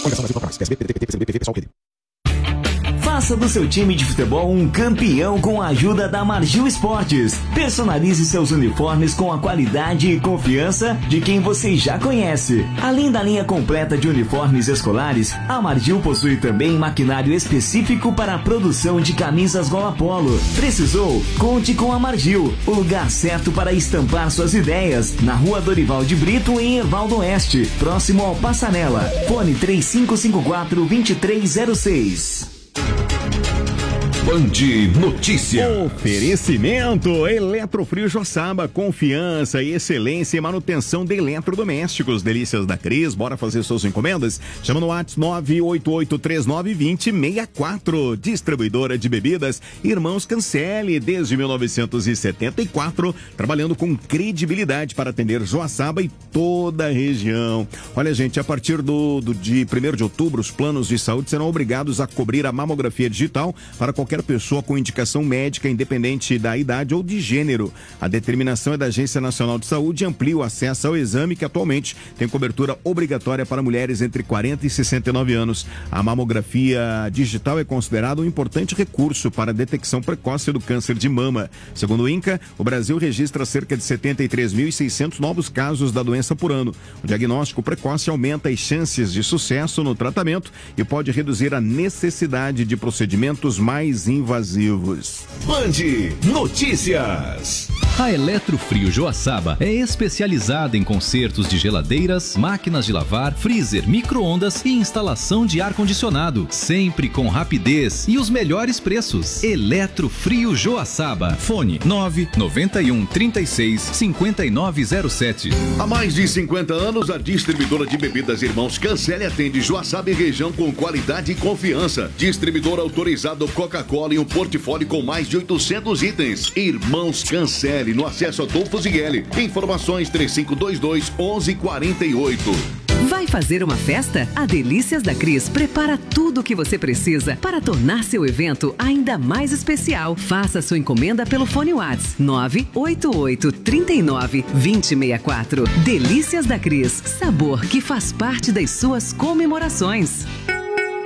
Faça do seu time de futebol um campeão com a ajuda da Margil Esportes. Personalize seus uniformes com a qualidade e confiança de quem você já conhece. Além da linha completa de uniformes escolares, a Margil possui também maquinário específico para a produção de camisas gola polo. Precisou? Conte com a Margil, o lugar certo para estampar suas ideias. Na Rua Dorival de Brito, em Ervaldo Oeste, próximo ao Passarela. Fone 3554-2306. Band Notícias. Oferecimento Eletrofrio Joaçaba, confiança e excelência em manutenção de eletrodomésticos. Delícias da Cris, bora fazer suas encomendas? Chama no WhatsApp 988392064. Distribuidora de bebidas Irmãos Cancelli, desde 1974, trabalhando com credibilidade para atender Joaçaba e toda a região. Olha, gente, a partir de 1º de outubro, os planos de saúde serão obrigados a cobrir a mamografia digital para qualquer pessoa com indicação médica, independente da idade ou de gênero. A determinação é da Agência Nacional de Saúde e amplia o acesso ao exame, que atualmente tem cobertura obrigatória para mulheres entre 40 e 69 anos. A mamografia digital é considerada um importante recurso para a detecção precoce do câncer de mama. Segundo o INCA, o Brasil registra cerca de 73.600 novos casos da doença por ano. O diagnóstico precoce aumenta as chances de sucesso no tratamento e pode reduzir a necessidade de procedimentos mais invasivos. Band Notícias. A Eletrofrio Joaçaba é especializada em consertos de geladeiras, máquinas de lavar, freezer, micro-ondas e instalação de ar-condicionado, sempre com rapidez e os melhores preços. Eletrofrio Joaçaba. Fone 991 36 5907. Há mais de 50 anos, a distribuidora de bebidas Irmãos Cancelli atende Joaçaba e região com qualidade e confiança. Distribuidor autorizado Coca-Cola e um portfólio com mais de 800 itens. Irmãos Cancelli, no acesso Adolfo Zigueli. Informações 3522-1148. Vai fazer uma festa? A Delícias da Cris prepara tudo o que você precisa para tornar seu evento ainda mais especial. Faça sua encomenda pelo fone WhatsApp 988-39-2064. Delícias da Cris, sabor que faz parte das suas comemorações.